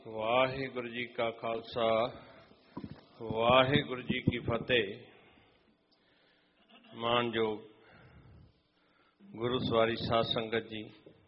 ਵਾਹਿਗੁਰੂ ਜੀ ਕਾ ਖਾਲਸਾ, ਵਾਹਿਗੁਰੂ ਜੀ ਕੀ ਫਤਿਹ। ਮਾਣਯੋਗ ਗੁਰੂ ਸਵਾਰੀ ਸਾਧ ਸੰਗਤ ਜੀ,